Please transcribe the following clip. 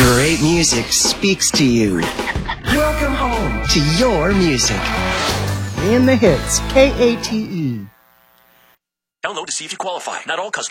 Great music speaks to you. Welcome home to your music. In the hits, KATE. Download to see if you qualify. Not all customers.